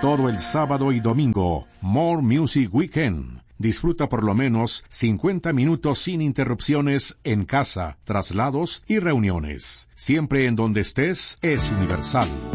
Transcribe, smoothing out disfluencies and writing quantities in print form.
todo el sábado y domingo. More Music Weekend. Disfruta por lo menos 50 minutos sin interrupciones en casa, traslados y reuniones. Siempre en donde estés, es Universal.